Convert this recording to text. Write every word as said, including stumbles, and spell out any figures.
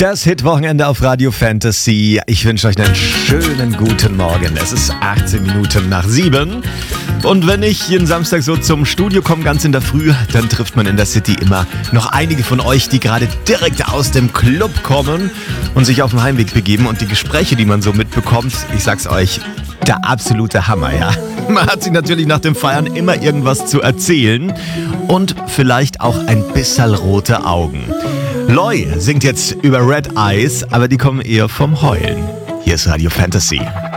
Das Hitwochenende auf Radio Fantasy. Ich wünsche euch einen schönen guten Morgen. Es ist achtzehn Minuten nach sieben. Und wenn ich jeden Samstag so zum Studio komme, ganz in der Früh, dann trifft man in der City immer noch einige von euch, die gerade direkt aus dem Club kommen und sich auf den Heimweg begeben. Und die Gespräche, die man so mitbekommt, ich sag's euch, der absolute Hammer, ja. Man hat sich natürlich nach dem Feiern immer irgendwas zu erzählen und vielleicht auch ein bisschen rote Augen. Loy singt jetzt über Red Eyes, aber die kommen eher vom Heulen. Hier ist Radio Fantasy.